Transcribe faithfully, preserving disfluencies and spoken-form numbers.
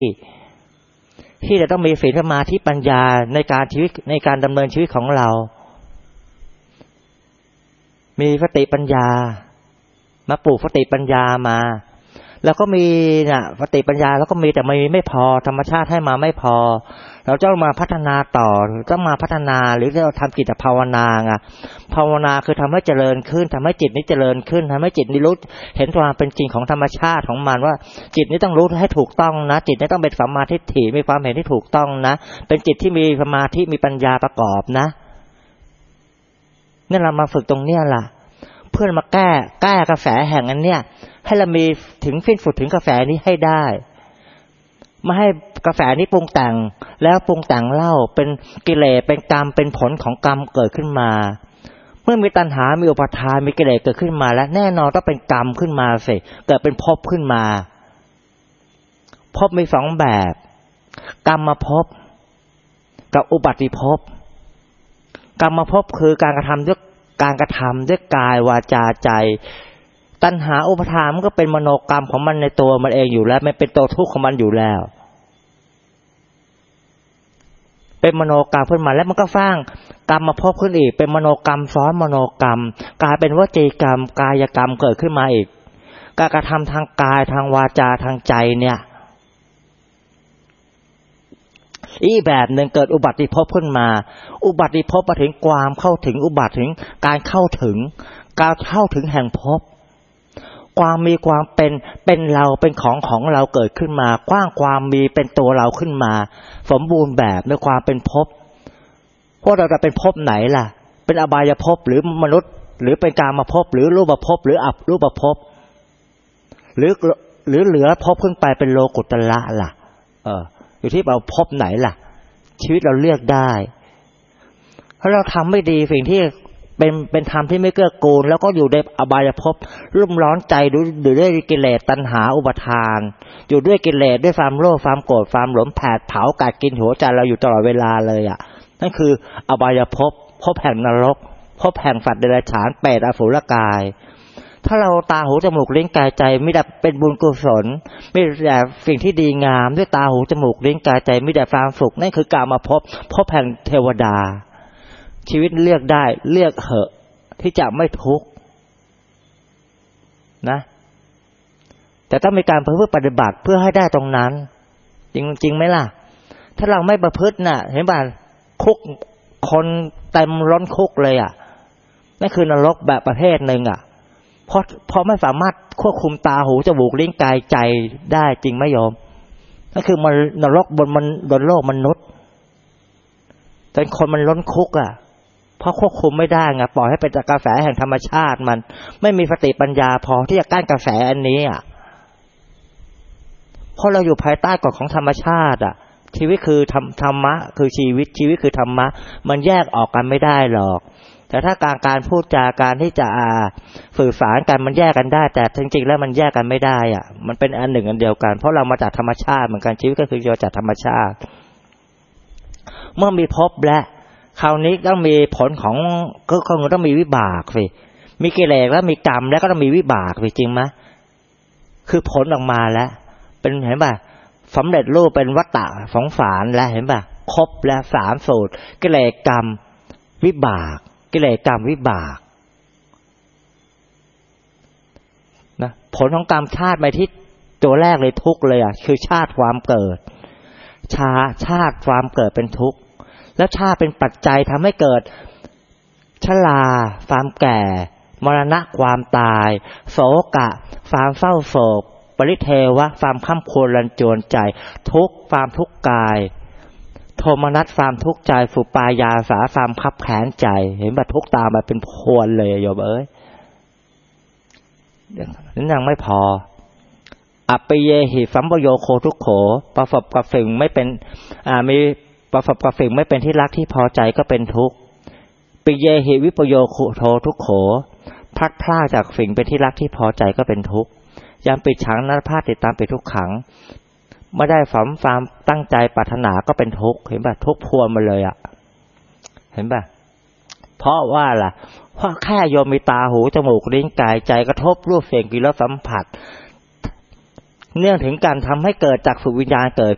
ที่จะต้องมีศีลสมาธิปัญญาในการชีวิตในการดำเนินชีวิตของเรามีสติปัญญามาปลูกสติปัญญามาแล้วก็มีน่ะสติปัญญาแล้วก็มีแต่ไม่ไม่พอธรรมชาติให้มาไม่พอเราต้องมาพัฒนาต่อต้องมาพัฒนาหรือเราทำจิตภาวนาไงภาวนาคือทำให้เจริญขึ้นทำให้จิตนี้เจริญขึ้นทำให้จิตนี้รู้เห็นความเป็นจริงของธรรมชาติของมันว่าจิตนี้ต้องรู้ให้ถูกต้องนะจิตนี้ต้องเป็นสัมมาทิฏฐิมีความเห็นที่ถูกต้องนะเป็นจิตที่มีสมาธิมีปัญญาประกอบนะนี่เรามาฝึกตรงเนี้ยล่ะเพื่อมาแก้แก้กระแสแห่งอันเนี้ยให้เรามีถึงสิ้นสุดถึงกระแสนี้ให้ได้ไม่ให้กระแสนี้ปรุงแต่งแล้วปรุงแต่งเล่าเป็นกิเลสเป็นกรรมเป็นผลของกรรมเกิดขึ้นมาเมื่อมีตัณหามีอุปาทานมีกิเลสเกิดขึ้นมาแล้วแน่นอนต้องเป็นกรรมขึ้นมาสิเกิดเป็นภพขึ้นมาภพมีสองแบบกรรมภพกับอุบัติภพกรรมภพคือการกระทำด้วยการกระทำด้วยกายวาจาใจตัณหาอุปาทานมันก็เป็นมโนกรรมของมันในตัวมันเองอยู่แล้วมันเป็นตัวทุกข์ของมันอยู่แล้วเป็นมโนกรรมขึ้นมาแล้วมันก็สร้างกรรมมาพบขึ้นอีกเป็นมโนกรรมซ้อนมโนกรรมกลายเป็นวจีกรรมกายกรรมเกิดขึ้นมาอีกการกระทำทางกายทางวาจาทางใจเนี่ยอีแบบหนึ่งเกิดอุบัติภพขึ้นมาอุบัติภพมาถึงความเข้าถึงอุบัติถึงการเข้าถึงการเข้าถึงแห่งภพความมีความเป็นเป็นเราเป็นของของเราเกิดขึ้นมากว้างความมีเป็นตัวเราขึ้นมาสมบูรณ์แบบในความเป็นภพพวกเราจะเป็นภพไหนล่ะเป็นอบายภพหรือมนุษย์หรือเป็นกามภพหรือรูปภพหรืออรูปภพหรือหรือเหลือภพขึ้นไปเป็นโลกุตระล่ะเอออยู่ที่เราภพไหนล่ะชีวิตเราเลือกได้ถ้าเราทำไม่ดีสิ่งที่เป็นเป็นธรรมที่ไม่เกื้อกูลแล้วก็อยู่ในอบายภพรุ่มร้อนใจอยู่ด้วยกิเลสตัณหาอุปาทานอยู่ด้วยกิเลสด้วยความโลภความโกรธความหลงแผดเผากัดกินหัวใจเราอยู่ตลอดเวลาเลยอ่ะนั่นคืออบายภพภพแห่งนรกภพแห่งสัตว์เดรัจฉานเปรตอสุรกายถ้าเราตาหูจมูกลิ้นกายใจไม่ได้เป็นบุญกุศลไม่แต่สิ่งที่ดีงามด้วยตาหูจมูกลิ้นกายใจไม่ได้ความสุขนั่นคือกามภพภพแห่งเทวดาชีวิตเลือกได้เลือกเหอะที่จะไม่ทุกข์นะแต่ต้องมีการประพฤติปฏิบัติเพื่อให้ได้ตรงนั้นจริงจริงไหมล่ะถ้าเราไม่ประพฤติน่ะเห็นป่ะคุกคนเต็มล้นคุกเลยอ่ะนั่นคือนรกแบบประเภทหนึ่งอ่ะเพราะเพราะไม่สามารถควบคุมตาหูจมูกลิ้นกายใจได้จริงไหมโยมนั่นคือมันนรกบนมันบนโลกมนุษย์แต่คนมันล้นคุกอ่ะเพราะควบคุมไม่ได้ไงปล่อยให้เป็นกระแสแห่งธรรมชาติมันไม่มีสติปัญญาพอที่จะกั้นกระแสอันนี้อ่ะเพราะเราอยู่ภายใต้กฎของธรรมชาติอ่ะชีวิตคือธรรมธรรมะคือชีวิตชีวิตคือธรรมะมันแยกออกกันไม่ได้หรอกแต่ถ้าการการพูดจาการที่จะสื่อสารกันมันแยกกันได้แต่จริงๆแล้วมันแยกกันไม่ได้อ่ะมันเป็นอันหนึ่งอันเดียวกันเพราะเรามาจากธรรมชาติเหมือนกันชีวิตก็คือมาจากธรรมชาติเมื่อมีภพและคราวนี้ต้องมีผลของก็คงต้องมีวิบากสิมีกิเลสแล้วมีกรรมแล้วก็ต้องมีวิบากสิจริงไหมคือผลออกมาแล้วเป็นเห็นป่ะสำเร็จรูปเป็นวัฏฏะสงสารแล้วเห็นป่ะครบแล้วสามสูตรกิเลสกรรมวิบากกิเลสกรรมวิบากนะผลของกรรมชาติไปที่ตัวแรกเลยทุกข์เลยอ่ะคือชาติความเกิดชาชาติความเกิดเป็นทุกข์แล้วชาติเป็นปัจจัยทำให้เกิดชราความแก่มรณะความตายโศกะความเศร้าโศกปริเทวะความข้ำควรรันจวนใจทุกข์ความทุกข์กายโทมนัสความทุกข์ใจสุปายาสาความคับแค้นใจเห็นแบบทุกข์ตามมาเป็นพวนเลยโยมเอ้ยนั้นยังไม่พออัปปิเยหิสัมปโยโคทุกโขประสบกับสิ่งไม่เป็นอ่ามีประสบกับสิ่งไม่เป็นที่รักที่พอใจก็เป็นทุกข์ปิเยหิวิปโยโททุกโขพลัดพรากจากสิ่งเป็นที่รักที่พอใจก็เป็นทุกข์ยามปิดฉังนัตพาติดตามไปทุกขังไม่ได้ฝันความตั้งใจปรารถนาก็เป็นทุกข์เห็นป่ะทุกข์พวงมาเลยอ่ะเห็นป่ะเพราะว่าล่ะเพราะแค่โยมมีตาหูจมูกลิ้นกายใจกระทบรูปเสียงกลิ่นรสสัมผัสเนื่องถึงการทำให้เกิดจักษุวิญญาณเกิด